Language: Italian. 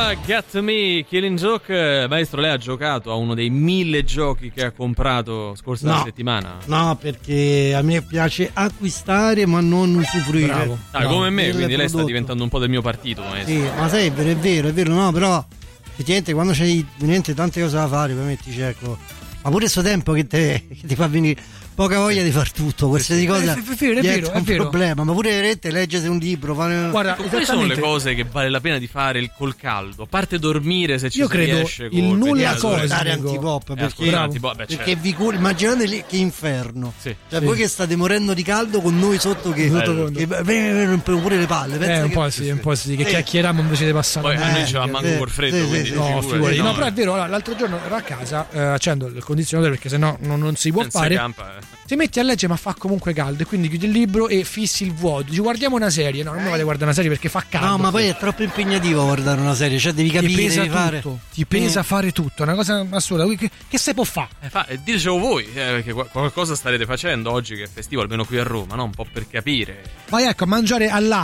era Get Me, Killing Joke. Maestro, lei ha giocato a uno dei 1000 giochi che ha comprato scorsa settimana? No, perché a me piace acquistare ma non usufruire. Bravo. Come me, quindi lei sta diventando un po' del mio partito, maestro. Sì, ma sai, è vero, no, però effettivamente quando c'hai veramente tante cose da fare, poi metti, ecco, ma pure questo tempo che ti fa venire poca voglia di far tutto, qualsiasi cosa è vero. problema, ma pure veramente leggere un libro, Guarda, quali sono le cose che vale la pena di fare col caldo? A parte dormire, se ci io si riesce, il nulla ascoltare antipop, perché vi cura, immaginate lì che inferno. Sì. Cioè, voi che state morendo di caldo con noi sotto che pure le palle, un po' sì, che chiacchieriamo invece di passare. Poi a noi ci va manco col freddo, quindi no, figurati. No, però è vero, l'altro giorno ero a casa, accendo il condizionatore perché sennò non si può fare. Ti metti a leggere ma fa comunque caldo e quindi chiudi il libro e fissi il vuoto, dici guardiamo una serie, no, non mi vado a guardare una serie perché fa caldo. No, ma poi è troppo impegnativo guardare una serie, cioè devi capire, ti pesa fare tutto, è una cosa assurda, che se può fare? Dicevo voi, perché qualcosa starete facendo oggi che è festivo, almeno qui a Roma, no? Un po' per capire. Vai ecco a mangiare all'aria